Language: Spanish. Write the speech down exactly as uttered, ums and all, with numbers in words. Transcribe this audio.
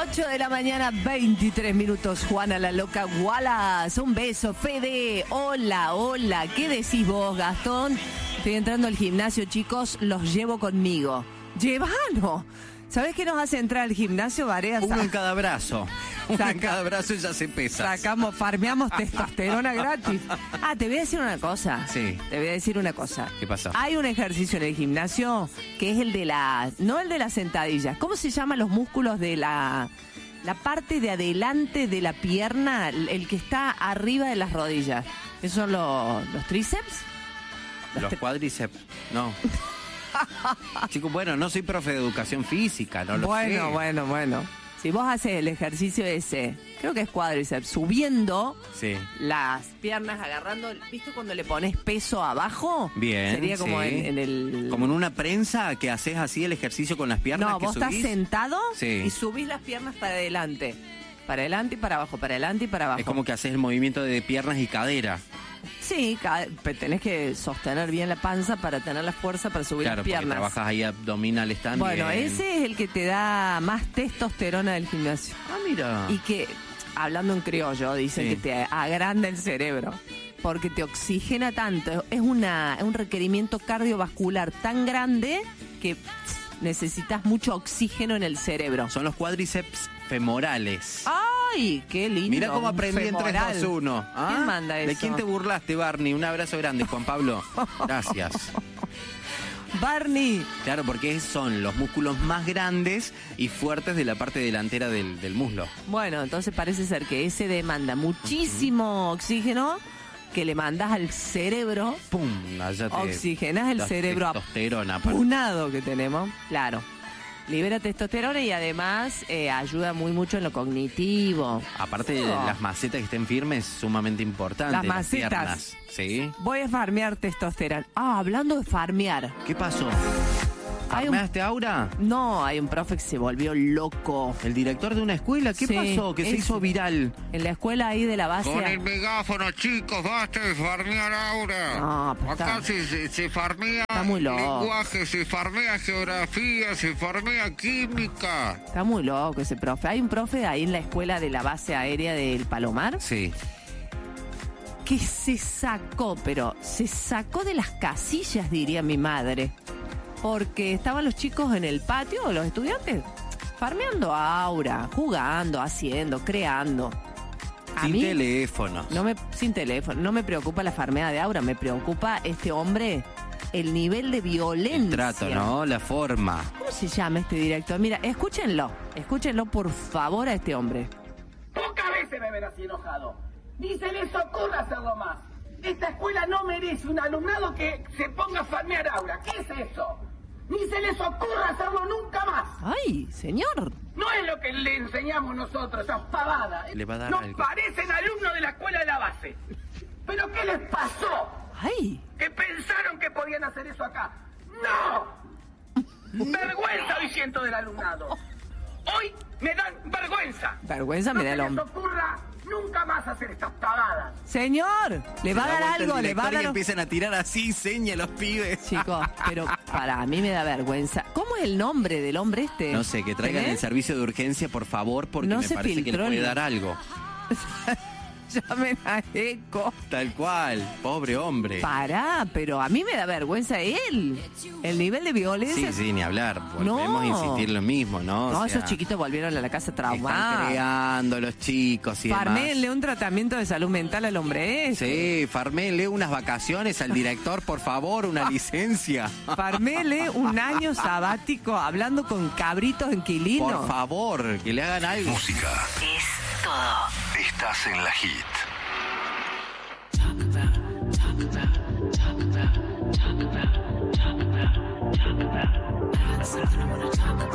ocho de la mañana, veintitrés minutos. Juana la loca Wallace, un beso. Fede, hola, hola. ¿Qué decís vos, Gastón? Estoy entrando al gimnasio, chicos, los llevo conmigo. Llevano. ¿Sabés qué nos hace entrar al gimnasio, Varea? Uno en cada brazo. Uno Saca, en cada brazo y ya se pesa. Sacamos, farmeamos testosterona gratis. Ah, te voy a decir una cosa. Sí. Te voy a decir una cosa. ¿Qué pasó? Hay un ejercicio en el gimnasio que es el de la... No el de las sentadillas. ¿Cómo se llaman los músculos de la... La parte de adelante de la pierna, el que está arriba de las rodillas? ¿Esos son los, los tríceps? Los, los cuádriceps. No. Chicos, bueno, no soy profe de educación física, no lo bueno, sé. Bueno, bueno, bueno. Si vos haces el ejercicio ese, creo que es cuádriceps, subiendo sí. las piernas, agarrando, ¿viste cuando le pones peso abajo? Bien, sería como sí. en, en el... Como en una prensa que haces así el ejercicio con las piernas. No, que vos subís. estás sentado sí. y subís las piernas para adelante. Para adelante y para abajo, para adelante y para abajo. Es como que haces el movimiento de piernas y cadera. Sí, tenés que sostener bien la panza para tener la fuerza para subir claro, las piernas. Claro, trabajas ahí abdominales también. Bueno, ese es el que te da más testosterona del gimnasio. Ah, mira. Y que, hablando en criollo, dicen sí. que te agranda el cerebro. Porque te oxigena tanto. Es, una, es un requerimiento cardiovascular tan grande que necesitas mucho oxígeno en el cerebro. Son los cuádriceps femorales. ¡Ay, qué lindo! Mira cómo aprendí femoral. en tres, dos, uno. ¿Ah? ¿Quién manda eso? ¿De quién te burlaste, Barney? Un abrazo grande, Juan Pablo. Gracias. Barney. Claro, porque son los músculos más grandes y fuertes de la parte delantera del, del muslo. Bueno, entonces parece ser que ese demanda muchísimo oxígeno que le mandas al cerebro. ¡Pum! Allá te oxigenas el cerebro apunado que tenemos. Claro. Libera testosterona y además eh, ayuda muy mucho en lo cognitivo. Aparte de oh. las macetas que estén firmes, sumamente importante. Las las macetas. Piernas. ¿Sí? Voy a farmear testosterona. Ah, hablando de farmear. ¿Qué pasó? Hay ¿Farmeaste, un... Aura? No, hay un profe que se volvió loco. ¿El director de una escuela? ¿Qué sí, pasó? Que es... se hizo viral. En la escuela ahí de la base. Con el megáfono, chicos, basta de farmear, Aura. No, pues acá está... se, se, se farmea lenguaje, se farmea geografía, se farmea química. Está muy loco ese profe. Hay un profe ahí en la escuela de la base aérea del Palomar. Sí. Que se sacó, pero se sacó de las casillas, diría mi madre. Porque estaban los chicos en el patio, los estudiantes, farmeando Aura, jugando, haciendo, creando. A sin mí, teléfono. No me, sin teléfono. No me preocupa la farmeada de Aura, me preocupa este hombre, el nivel de violencia. El trato, ¿no? La forma. ¿Cómo se llama este director? Mira, escúchenlo, escúchenlo por favor a este hombre. Pocas veces me ven así enojado. Ni se les ocurra hacerlo más. Esta escuela no merece un alumnado que se ponga a farmear Aura. ¿Qué es eso? Ni se les ocurra hacerlo nunca más. ¡Ay, señor! No es lo que le enseñamos nosotros, esas pavadas. Le va a dar no algo. parecen alumnos de la escuela de la base. ¿Pero qué les pasó? ¡Ay! ¿Que pensaron que podían hacer eso acá? ¡No! Vergüenza hoy siento del alumnado. Hoy me dan vergüenza. Vergüenza me da el No hombre. se les ocurra nunca más hacer estas pavadas. Señor, le va a dar algo, le va a dar... Y empiezan a tirar así, seña a los pibes. Chicos, pero para mí me da vergüenza. ¿Cómo es el nombre del hombre este? No sé, que traigan ¿Tenés? el servicio de urgencia, por favor, porque No me se parece que le filtró puede el- dar algo. Llamen a Eco. Tal cual, pobre hombre. Pará, pero a mí me da vergüenza él. El nivel de violencia. Sí, sí, ni hablar. Volvemos a No. insistir lo mismo, ¿no? No, O sea, esos chiquitos volvieron a la casa están traumados. creando los chicos y demás. Farméenle un tratamiento de salud mental al hombre ese. Sí, farméle unas vacaciones al director, por favor, una licencia. Farmele un año sabático hablando con cabritos inquilinos. Por favor, que le hagan algo. Música. Es todo. Estás en la hit. Talk about, talk about, talk about, talk about, talk about, talk about. I got something I wanna talk about.